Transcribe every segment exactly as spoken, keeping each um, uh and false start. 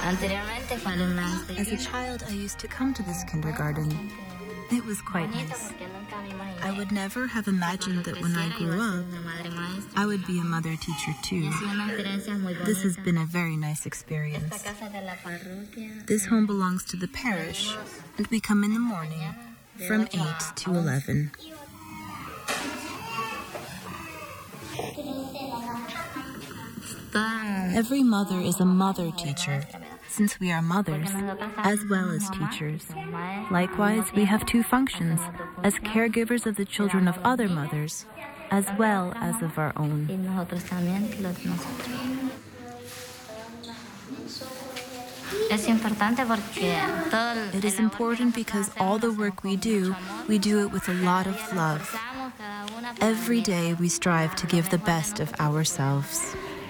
As a child, I used to come to this kindergarten. It was quite nice. I would never have imagined that when I grew up, I would be a mother teacher too. This has been a very nice experience. This home belongs to the parish, and we come in the morning from eight to eleven. Every mother is a mother teacher, since we are mothers, as well as teachers. Likewise, we have two functions, as caregivers of the children of other mothers, as well as of our own. It is important because all the work we do, we do it with a lot of love. Every day we strive to give the best of ourselves.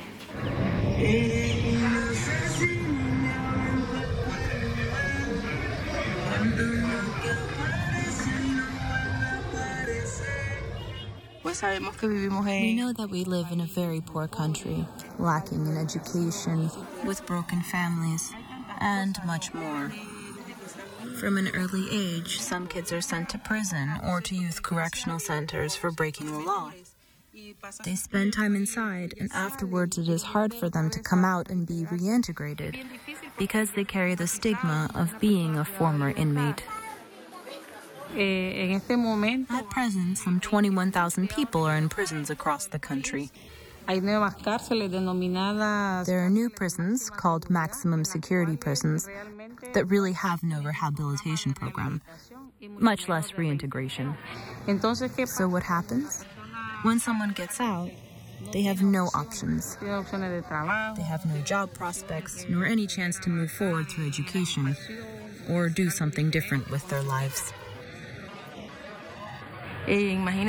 We know that we live in a very poor country, lacking in education, with broken families, and much more. From an early age, some kids are sent to prison or to youth correctional centers for breaking the law. They spend time inside, and afterwards it is hard for them to come out and be reintegrated, because they carry the stigma of being a former inmate. At present, some twenty-one thousand people are in prisons across the country. There are new prisons, called maximum security prisons, that really have no rehabilitation program, much less reintegration. So what happens? When someone gets out, they have no options. They have no job prospects, nor any chance to move forward through education, or do something different with their lives.